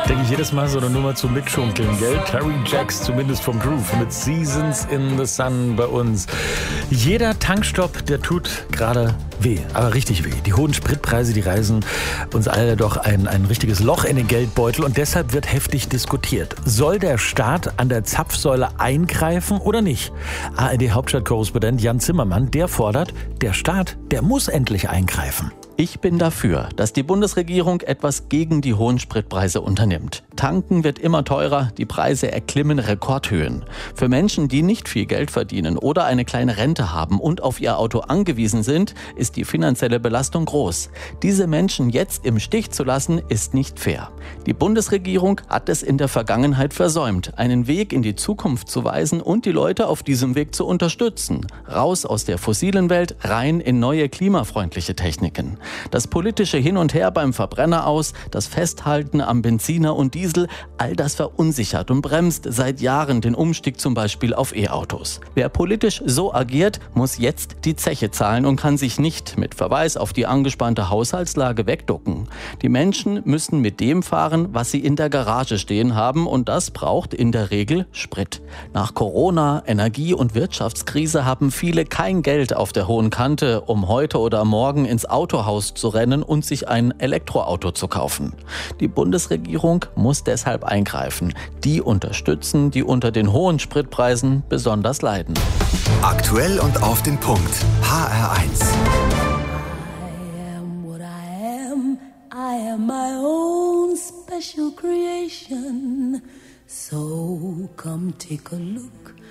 Denke ich jedes Mal so eine Nummer zu mitschunkeln, gell? Terry Jacks, zumindest vom Groove, mit Seasons in the Sun bei uns. Jeder Tankstopp, der tut gerade weh, aber richtig weh. Die hohen Spritpreise, die reißen uns alle doch ein richtiges Loch in den Geldbeutel und deshalb wird heftig diskutiert. Soll der Staat an der Zapfsäule eingreifen oder nicht? ARD-Hauptstadtkorrespondent Jan Zimmermann, der fordert, der Staat, der muss endlich eingreifen. Ich bin dafür, dass die Bundesregierung etwas gegen die hohen Spritpreise unternimmt. Tanken wird immer teurer, die Preise erklimmen Rekordhöhen. Für Menschen, die nicht viel Geld verdienen oder eine kleine Rente haben und auf ihr Auto angewiesen sind, ist die finanzielle Belastung groß. Diese Menschen jetzt im Stich zu lassen, ist nicht fair. Die Bundesregierung hat es in der Vergangenheit versäumt, einen Weg in die Zukunft zu weisen und die Leute auf diesem Weg zu unterstützen. Raus aus der fossilen Welt, rein in neue klimafreundliche Techniken. Das politische Hin und Her beim Verbrenner aus, das Festhalten am Benziner und Diesel, all das verunsichert und bremst seit Jahren den Umstieg zum Beispiel auf E-Autos. Wer politisch so agiert, muss jetzt die Zeche zahlen und kann sich nicht mit Verweis auf die angespannte Haushaltslage wegducken. Die Menschen müssen mit dem fahren, was sie in der Garage stehen haben und das braucht in der Regel Sprit. Nach Corona, Energie- und Wirtschaftskrise haben viele kein Geld auf der hohen Kante, um heute oder morgen ins Autohaus zu rennen und sich ein Elektroauto zu kaufen. Die Bundesregierung muss deshalb eingreifen. Die unterstützen, die unter den hohen Spritpreisen besonders leiden. Aktuell und auf den Punkt. HR1. I am what I am. I am my own special creation. So come take a look